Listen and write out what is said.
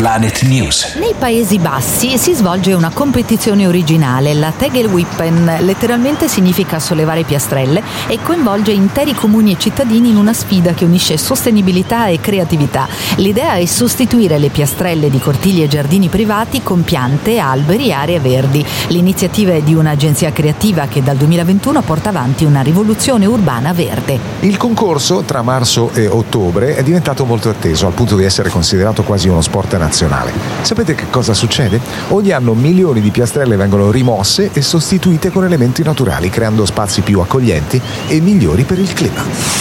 Planet News. Nei Paesi Bassi si svolge una competizione originale, la Tegelwippen, letteralmente significa sollevare piastrelle, e coinvolge interi comuni e cittadini in una sfida che unisce sostenibilità e creatività. L'idea è sostituire le piastrelle di cortili e giardini privati con piante, alberi e aree verdi. L'iniziativa è di un'agenzia creativa che dal 2021 porta avanti una rivoluzione urbana verde. Il concorso tra marzo e ottobre è diventato molto atteso, al punto di essere considerato quasi uno sport nazionale. Sapete che cosa succede? Ogni anno milioni di piastrelle vengono rimosse e sostituite con elementi naturali, creando spazi più accoglienti e migliori per il clima.